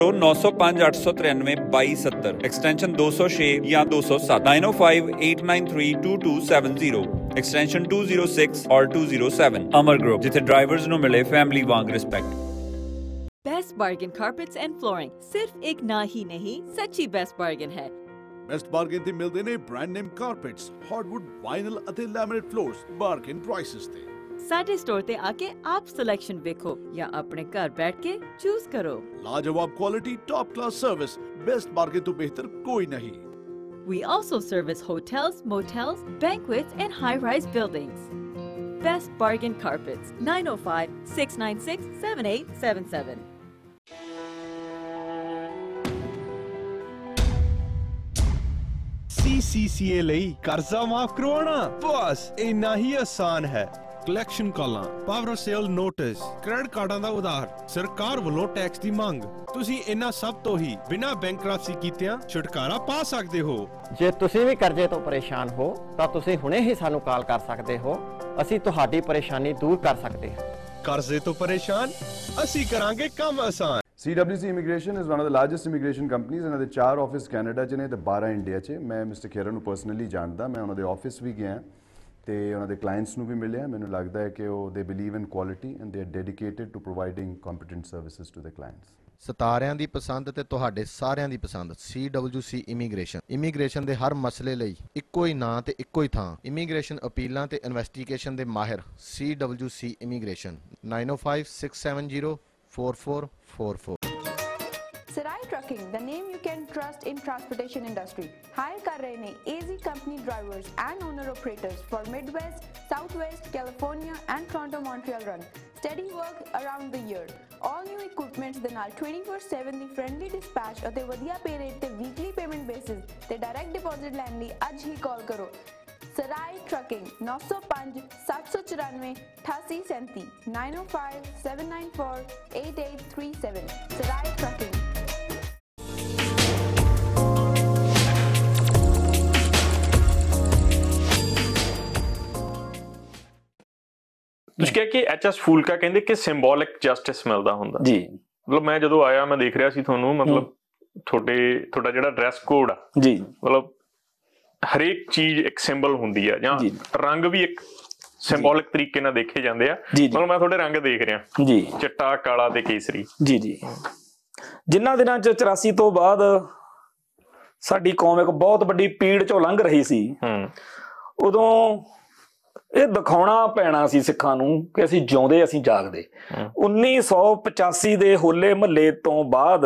905-893-2270 extension 206 या 207 905-893-2270 extension 206 और 207 अमर group जिथे ड्राइवर्स नु मिले family Wang respect. Best bargain carpets and flooring सिर्फ एक ना ही नहीं सच्ची बेस्ट बार्गेन है। बेस्ट बार्गेन ते मिलते ने brand name carpets, hardwood, vinyl ਅਤੇ ਲੈਮੀਨੇਟ ਫਲੋਰਸ ਬਾਰਗੇਨ ਪ੍ਰਾਈਸਸ ਤੇ। ਸਾਡੇ ਸਟੋਰ ਤੇ ਆ ਕੇ ਆਪ ਸਿਲੈਕਸ਼ਨ ਵੇਖੋ ਜਾਂ ਆਪਣੇ ਘਰ ਬੈਠ ਕੇ ਚੂਜ਼ ਕਰੋ। लाजवाब quality, top class service, best bargain तो बेहतर कोई नहीं। We also service hotels, motels, banquets and high-rise buildings. Best Bargain Carpets, 905-696-7877. CCCA ਲਈ ਕਰਜ਼ਾ ਮਾਫ ਕਰਵਾਉਣਾ ਬਸ ਇੰਨਾ ਹੀ ਆਸਾਨ ਹੈ। ਕਲੈਕਸ਼ਨ ਕਾਲਾਂ, ਪਾਵਰ ਸੇਲ ਨੋਟਿਸ, ਕ੍ਰੈਡਿਟ ਕਾਰਡਾਂ ਦਾ ਉਧਾਰ, ਸਰਕਾਰ ਵੱਲੋਂ ਟੈਕਸ ਦੀ ਮੰਗ, ਤੁਸੀਂ ਇਹਨਾਂ ਸਭ ਤੋਂ ਹੀ ਬਿਨਾਂ ਬੈਂਕਰਪਸੀ ਕੀਤਿਆਂ ਛੁਟਕਾਰਾ ਪਾ ਸਕਦੇ ਹੋ। ਜੇ ਤੁਸੀਂ ਵੀ ਕਰਜ਼ੇ ਤੋਂ ਪਰੇਸ਼ਾਨ ਹੋ ਤਾਂ ਤੁਸੀਂ ਹੁਣੇ ਹੀ ਸਾਨੂੰ ਕਾਲ ਕਰ ਸਕਦੇ ਹੋ, ਅਸੀਂ ਤੁਹਾਡੀ ਪਰੇਸ਼ਾਨੀ ਦੂਰ ਕਰ ਸਕਦੇ ਹਾਂ। ਕਰਜ਼ੇ ਤੋਂ ਪਰੇਸ਼ਾਨ, ਅਸੀਂ ਕਰਾਂਗੇ ਕੰਮ ਆਸਾਨ। CWC Immigration is one of the largest immigration companies and the 4 office Canada 'ਚ ਨੇ ਤੇ 12 ਇੰਡੀਆ 'ਚ। ਮੈਂ ਮਿਸਟਰ ਖੇਰਾ ਨੂੰ ਪਰਸਨਲੀ ਜਾਣਦਾ, ਮੈਂ ਉਹਨਾਂ ਦੇ ਆਫਿਸ ਵੀ ਗਿਆ ਤੇ ਉਹਨਾਂ ਦੇ ਕਲਾਇੰਟਸ ਨੂੰ ਵੀ ਮਿਲਿਆ। ਮੈਨੂੰ ਲੱਗਦਾ ਹੈ ਕਿ ਉਹ ਦੇ believe in quality and they are dedicated to providing competent services to the clients. ਸਿਤਾਰਿਆਂ ਦੀ ਪਸੰਦ ਤੇ ਤੁਹਾਡੇ ਸਾਰਿਆਂ ਦੀ ਪਸੰਦ CWC ਇਮੀਗ੍ਰੇਸ਼ਨ ਦੇ ਹਰ ਮਸਲੇ ਲਈ ਇੱਕੋ ਹੀ ਨਾਂ ਤੇ ਇੱਕੋ ਹੀ ਥਾਂ। ਇਮੀਗ੍ਰੇਸ਼ਨ ਅਪੀਲਾਂ ਤੇ ਇਨਵੈਸਟੀਗੇਸ਼ਨ ਦੇ ਮਾਹਿਰ CWC immigration 9056704444। Sarai Trucking, the name you can trust in transportation industry. Hire kar rahe ne AZ company drivers and owner operators for Midwest, Southwest, California and Toronto Montreal run. Steady work around the year. All new equipments ਦੇ ਨਾਲ 24/7 ਦੀ friendly dispatch ਅਤੇ ਵਧੀਆ pay rate ਤੇ weekly payment basis ਤੇ direct deposit ਲੈਣ ਲਈ ਅੱਜ ਹੀ ਕਾਲ ਕਰੋ। Sarai Trucking 905-794-8837 905-794-8837 Sarai Trucking। ਤੁਸੀਂ ਕਿਹਾ ਕਿ ਐਚਐਸ ਫੂਲਕਾ ਕਹਿੰਦੇ ਕਿ ਸਿੰਬੋਲਿਕ ਜਸਟਿਸ ਮਿਲਦਾ ਹੁੰਦਾ ਜੀ। ਮਤਲਬ ਮੈਂ ਜਦੋਂ ਆਇਆ ਮੈਂ ਦੇਖ ਰਿਹਾ ਸੀ ਤੁਹਾਨੂੰ, ਮਤਲਬ ਤੁਹਾਡਾ ਜਿਹੜਾ ਡਰੈਸ ਕੋਡ ਆ ਜੀ, ਮਤਲਬ ਹਰੇਕ ਚੀਜ਼ ਇੱਕ ਸਿੰਬਲ ਹੁੰਦੀ ਆ ਜਾਂ ਰੰਗ ਵੀ ਇੱਕ ਸਿੰਬੋਲਿਕ ਤਰੀਕੇ ਨਾਲ ਦੇਖੇ ਜਾਂਦੇ ਆ। ਮਤਲਬ ਮੈਂ ਤੁਹਾਡੇ ਰੰਗ ਦੇਖ ਰਿਹਾ ਜੀ, ਚਿੱਟਾ, ਕਾਲਾ ਤੇ ਕੇਸਰੀ ਜੀ ਜੀ। ਜਿਨ੍ਹਾਂ ਦਿਨਾਂ 'ਚ 84 ਤੋਂ ਬਾਅਦ ਸਾਡੀ ਕੌਮ ਇੱਕ ਬਹੁਤ ਵੱਡੀ ਪੀੜ ਚੋਂ ਲੰਘ ਰਹੀ ਸੀ, ਉਦੋਂ ਇਹ ਦਿਖਾਉਣਾ ਪੈਣਾ ਸੀ ਸਿੱਖਾਂ ਨੂੰ ਕਿ ਅਸੀਂ ਜਿਉਂਦੇ, ਅਸੀਂ ਜਾਗਦੇ। 1985 ਦੇ ਹੋਲੇ ਮਹੱਲੇ ਤੋਂ ਬਾਅਦ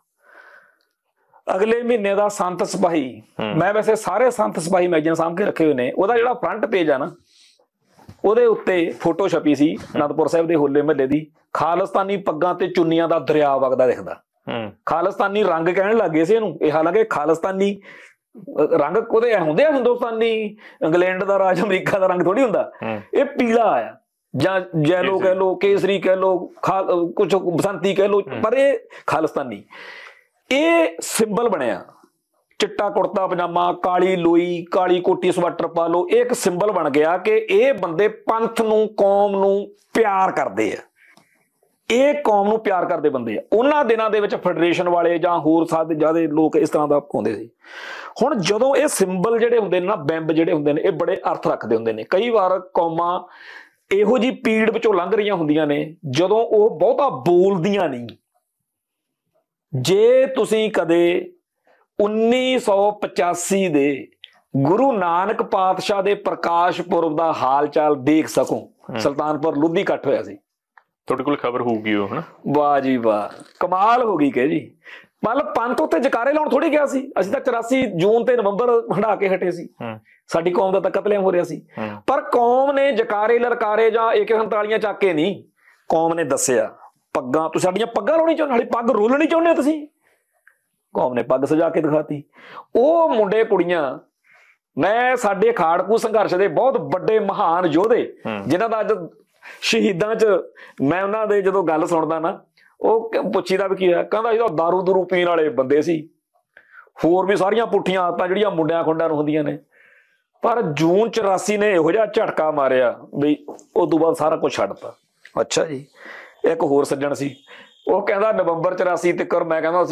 ਅਗਲੇ ਮਹੀਨੇ ਦਾ ਸੰਤ ਸਿਪਾਹੀ, ਮੈਂ ਵੈਸੇ ਸਾਰੇ ਸੰਤ ਸਿਪਾਹੀ ਮੈਗਜ਼ੀਨ ਸਾਂਭ ਕੇ ਰੱਖੇ ਹੋਏ ਨੇ, ਉਹਦਾ ਜਿਹੜਾ ਫਰੰਟ ਪੇਜ ਆ ਨਾ, ਉਹਦੇ ਉੱਤੇ ਫੋਟੋ ਛਪੀ ਸੀ ਅਨੰਦਪੁਰ ਸਾਹਿਬ ਦੇ ਹੋਲੇ ਮਹੱਲੇ ਦੀ। ਖਾਲਿਸਤਾਨੀ ਪੱਗਾਂ ਤੇ ਚੁੰਨੀਆਂ ਦਾ ਦਰਿਆ ਵਗਦਾ ਦਿਖਦਾ। ਖਾਲਿਸਤਾਨੀ ਰੰਗ ਕਹਿਣ ਲੱਗ ਗਏ ਸੀ ਇਹਨੂੰ। ਇਹ ਹਾਲਾਂਕਿ ਖਾਲਿਸਤਾਨੀ ਰੰਗ ਉਹਦੇ ਹੁੰਦੇ ਆ, ਹਿੰਦੁਸਤਾਨੀ ਇੰਗਲੈਂਡ ਦਾ ਰਾਜ, ਅਮਰੀਕਾ ਦਾ ਰੰਗ ਥੋੜੀ ਹੁੰਦਾ। ਇਹ ਪੀਲਾ ਆ ਜਾਂ ਜੈਲੋ ਕਹਿ ਲੋ, ਕੇਸਰੀ ਕਹਿ ਲੋ, ਕੁਛ ਬਸੰਤੀ ਕਹਿ ਲੋ, ਪਰ ਇਹ ਖਾਲਿਸਤਾਨੀ ਇਹ ਸਿੰਬਲ ਬਣਿਆ। ਚਿੱਟਾ ਕੁੜਤਾ ਪਜਾਮਾ, ਕਾਲੀ ਲੋਈ, ਕਾਲੀ ਕੋਟੀ, ਸਵੈਟਰ ਪਾ ਲਓ, ਇਹ ਇੱਕ ਸਿੰਬਲ ਬਣ ਗਿਆ ਕਿ ਇਹ ਬੰਦੇ ਪੰਥ ਨੂੰ, ਕੌਮ ਨੂੰ ਪਿਆਰ ਕਰਦੇ ਆ, ਇਹ ਕੌਮ ਨੂੰ ਪਿਆਰ ਕਰਦੇ ਬੰਦੇ ਆ। ਉਹਨਾਂ ਦਿਨਾਂ ਦੇ ਵਿੱਚ ਫੈਡਰੇਸ਼ਨ ਵਾਲੇ ਜਾਂ ਹੋਰ ਸਾਰੇ ਜ਼ਿਆਦਾ ਲੋਕ ਇਸ ਤਰ੍ਹਾਂ ਦਾ ਪਾਉਂਦੇ ਸੀ। ਹੁਣ ਜਦੋਂ ਇਹ ਸਿੰਬਲ ਜਿਹੜੇ ਹੁੰਦੇ ਨੇ ਨਾ, ਬਿੰਬ ਜਿਹੜੇ ਹੁੰਦੇ ਨੇ, ਇਹ ਬੜੇ ਅਰਥ ਰੱਖਦੇ ਹੁੰਦੇ ਨੇ। ਕਈ ਵਾਰ ਕੌਮਾਂ ਇਹੋ ਜਿਹੀ ਪੀੜ ਵਿੱਚੋਂ ਲੰਘ ਰਹੀਆਂ ਹੁੰਦੀਆਂ ਨੇ ਜਦੋਂ ਉਹ ਬਹੁਤਾ ਬੋਲਦੀਆਂ ਨਹੀਂ। ਜੇ ਤੁਸੀਂ ਕਦੇ 1985 ਦੇ ਗੁਰੂ ਨਾਨਕ ਪਾਤਸ਼ਾਹ ਦੇ ਪ੍ਰਕਾਸ਼ ਪੁਰਬ ਦਾ ਹਾਲ ਚਾਲ ਦੇਖ ਸਕੋ, ਸੁਲਤਾਨਪੁਰ ਲੋਧੀ ਇਕੱਠ ਹੋਇਆ ਸੀ, ਤੁਹਾਡੇ ਕੋਲ ਖਬਰ ਹੋਊਗੀ ਉਹ, ਹਨਾ? ਵਾਹ ਜੀ ਵਾਹ, ਕਮਾਲ ਹੋ ਗਈ ਕਿ ਜੀ। ਮਤਲਬ ਪੰਥ ਉੱਤੇ ਜਕਾਰੇ ਲਾਉਣ ਥੋੜੀ ਗਿਆ ਸੀ। ਅਸੀਂ ਤਾਂ 84 ਜੂਨ ਤੇ ਨਵੰਬਰ ਹੰਢਾ ਕੇ ਹਟੇ ਸੀ। ਸਾਡੀ ਕੌਮ ਦਾ ਤਾਂ ਕਤਲੇਆਮ ਹੋ ਰਿਹਾ ਸੀ, ਪਰ ਕੌਮ ਨੇ ਜਕਾਰੇ ਲਲਕਾਰੇ ਜਾਂ AK-47 ਚੱਕ ਕੇ ਨਹੀਂ, ਕੌਮ ਨੇ ਦੱਸਿਆ ਪੱਗਾਂ, ਤੁਸੀਂ ਸਾਡੀਆਂ ਪੱਗਾਂ ਲਾਉਣੀ ਚਾਹੁੰਦੇ, ਨਾਲੇ ਪੱਗ ਰੋਲਣੀ ਚਾਹੁੰਦੇ ਹੋ ਤੁਸੀਂ। ਕੌਮ ਨੇ ਪੱਗ ਸਜਾ ਕੇ ਦਿਖਾਤੀ। ਉਹ ਮੁੰਡੇ ਕੁੜੀਆਂ, ਮੈਂ ਸਾਡੇ ਖਾੜਕੂ ਸੰਘਰਸ਼ ਦੇ ਬਹੁਤ ਵੱਡੇ ਮਹਾਨ ਯੋਧੇ ਜਿਨ੍ਹਾਂ ਦਾ ਅੱਜ ਸ਼ਹੀਦਾਂ 'ਚ ਮੈਂ ਉਹਨਾਂ ਦੇ ਜਦੋਂ ਗੱਲ ਸੁਣਦਾ ਨਾ, ਉਹ ਪੁੱਛੀਦਾ ਵੀ ਕੀ ਹੋਇਆ, ਕਹਿੰਦਾ ਇਹਦਾ ਦਾਰੂ ਦੂਰੂ ਪੀਣ ਵਾਲੇ ਬੰਦੇ ਸੀ, ਹੋਰ ਵੀ ਸਾਰੀਆਂ ਪੁੱਠੀਆਂ ਆਦਤਾਂ ਜਿਹੜੀਆਂ ਮੁੰਡਿਆਂ ਖੁੰਡਿਆਂ ਨੂੰ ਹੁੰਦੀਆਂ ਨੇ। ਪਰ ਜੂਨ 84 ਨੇ ਇਹੋ ਜਿਹਾ ਝਟਕਾ ਮਾਰਿਆ ਵੀ ਉਸ ਤੋਂ ਬਾਅਦ ਸਾਰਾ ਕੁਝ ਛੱਡਤਾ। ਅੱਛਾ ਜੀ। ਇੱਕ ਹੋਰ ਸੱਜਣ ਸੀ, ਉਹ ਕਹਿੰਦਾ ਨਵੰਬਰ 84 ਤੱਕ, ਮੈਂ ਕਹਿੰਦਾ